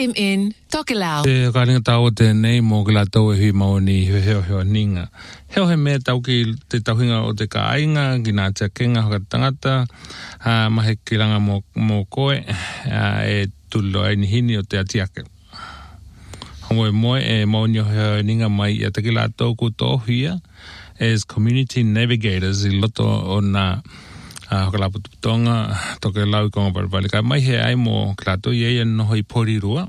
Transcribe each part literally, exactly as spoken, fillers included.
M N, Tokelau. Te kāringa tau te nei mō ki la tau e hui maoni he heo heo ninga. Heo he mea tau ki te tauhinga o te ka ainga, ki nā tia kenga hoka tangata, uh, mahe ki ranga mō, mō koe, uh, e tulo ai ni hini o te atiake. Hongo e moe e maoni o heo ninga mai e taki la tau ku tōhia as community navigators i loto o nā Uh, hoka la putuputonga, toke lau i konga parapali. Ka mai he ai mō klato i eia noho i Porirua.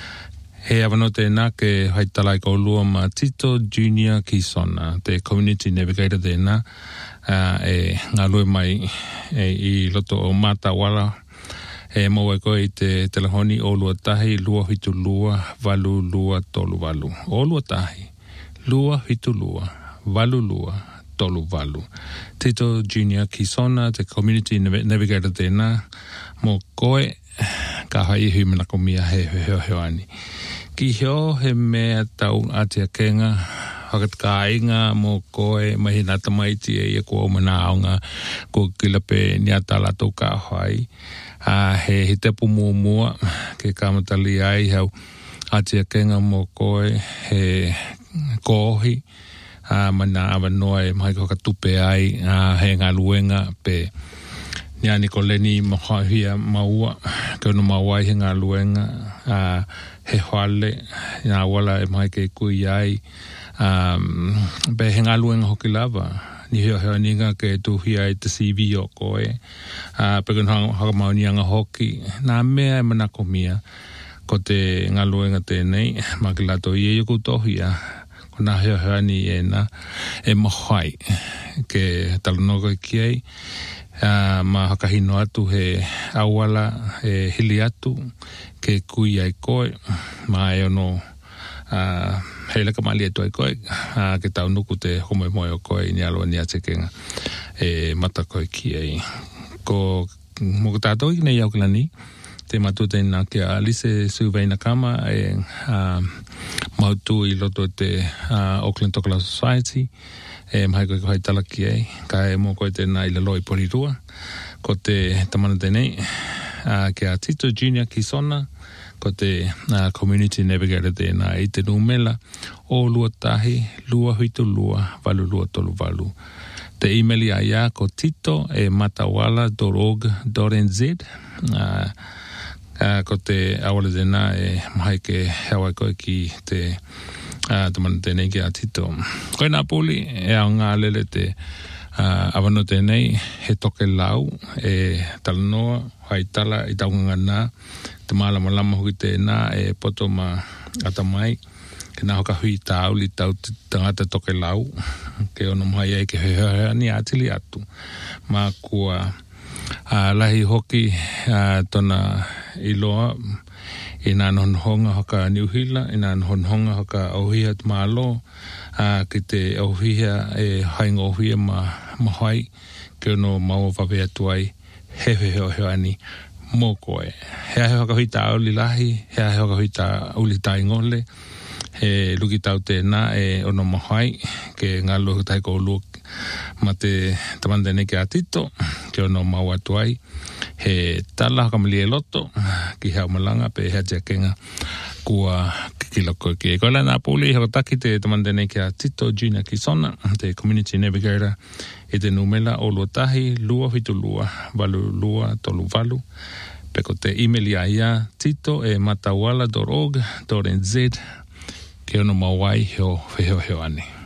He awano te nā ke haitala i kaulua ma Tito Junior Kisona, te community navigator te nā, uh, e ngā lue mai e, i loto o Matawala. E mau e koe i te telehoni o lua tahi, lua hitu lua, valu lua, tolu valu. O lua tahi, lua hitu lua, valu lua, tolu valu. Tito Junior Kisona, te community navigator tēnā, mō koe, ka hai hui mana ko mia he heo heo ani. Ki heo he mea tau atia kenga, hakat ka inga mō koe, mahi nata maiti e ia kua o mana aonga, ko kilape ni atala tau ka hai. Uh, he he tepu mua mua, ke kamatali ai hau atia kenga mō koe, he kohi, Uh, mana awa noa e mahi koka tupe ai uh, he ngā luenga pe ni ani ko leni mahahia maua ke ono maua he ngā luenga uh, he hale ngā wala e mahi ke kui ai um, pe he ngā luenga hoki lava ni heo heo ninga ke tuhi ai te C V o koe uh, pe kona haka mauni anga hoki nā mea e manako mia ko te ngā luenga tēnei ma ki lato i e yoku tohia na heo heo ni e na e mohai ke talanogo i kiei uh, ma hakahino atu he awala e hili atu ke kui ai koe ma e ono uh, he leka mali atu ai koe uh, ke tau nuku te homoe moe o koe ni aloa ni atekenga e mata koe kiei ko moko tātou i nei au kilani te matu te nā ke a Lise Suveina Kama e uh, mautu i loto te uh, Auckland Tokelau Society e mahi koe kohai talaki ei ka e mō koe te nā i lalo i Porirua ko te tamana tenei uh, ke a Tito Junior Kisona ko te uh, community navigator te nā i te numela o lua tahi lua huitu lua valu lua tolu valu te emaili a ia ko tito e matawala dot org dot n z uh, Uh, ko te awale tēnā e mahi ke hewa koe ki te uh, tamana tēnei ki a Tito. Koe nā pūli e au ngā lele te uh, awano tēnei he toke lau e talanoa hai tala i taunga nā te mālama lama hui tēnā e poto ma atamai ke nā hoka hui tāu li tau tangata toke lau ke ono mai e ke hea ni atili atu ma kua Uh, lahi hoki uh, tona iloa i nā nonhonga hoka Niuhila, i nā nonhonga hoka Auhia te Mālo, uh, ki te Auhia e hainga Auhia ma mahai, ke ono maua whawe atu ai, he he heo heo ani mō koe. Hea he hoka hui tā auli lahi, hea he hoka hui tā auli tā ingole, he luki tau tēnā e ono mahai, ke ngā lohu tai kou luki, ma te tamanda nei ke a Tito, ke ono mau atu ai, he tala haka mali e loto, ki hea malanga, pe hea tia kenga, kua kikiloko ki e. Koe la nā pūli, haka taki te tamanda nei ke a Tito Junior Kisona, te community navigator, e te numela o lua tahi, lua hitu lua, valu lua, tolu valu, pe ko te email ia ia, tito e matawala dot org dot n z, ke ono mawai heo heo heo ane.